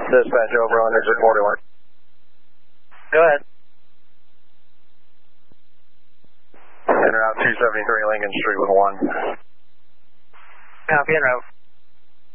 Dispatch over on exit 41. Go ahead. En route 273 Lincoln Street with 1. Copy, en route.